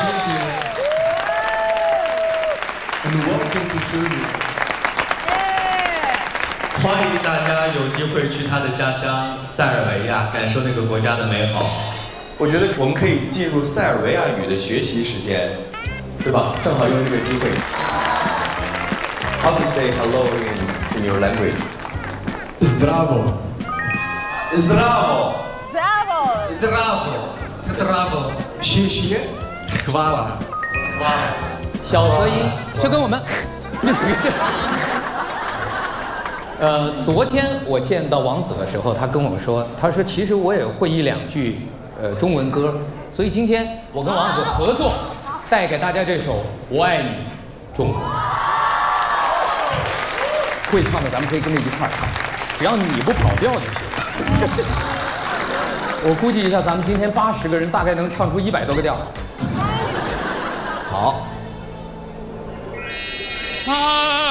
谢。And welcome to Serbia. 欢迎大家有机会去他的家乡塞尔维亚，感受那个国家的美好。 我觉得我们可以进入塞尔维亚语的学习时间，对吧？正好用这个机会。How to say hello in your language? Zdravo. Zdravo. Zdravo. Zdravo. Zdravo. 谢谢。Hvala. 小合音就跟我们。昨天我见到王子的时候，他跟我说，他说其实我也会一两句中文歌，所以今天我跟王子合作，带给大家这首《我爱你中国》。会唱的咱们可以跟着一块儿唱，只要你不跑调就行。我估计一下，咱们今天80个人大概能唱出100多个调。好。